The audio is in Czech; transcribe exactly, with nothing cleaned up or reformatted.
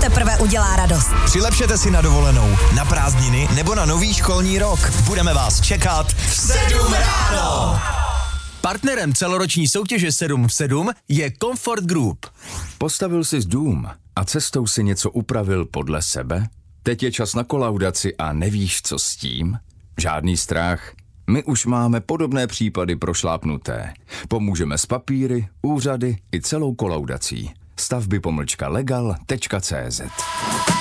teprve udělá radost. Přilepšete si na dovolenou, na prázdniny nebo na nový školní rok. Budeme vás čekat v sedm ráno. Partnerem celoroční soutěže sedm v sedm je Comfort Group. Postavil jsi dům a cestou si něco upravil podle sebe? Teď je čas na kolaudaci a nevíš, co s tím? Žádný strach. My už máme podobné případy prošlápnuté. Pomůžeme s papíry, úřady i celou kolaudací. stavby pomlčka legal tečka cé zet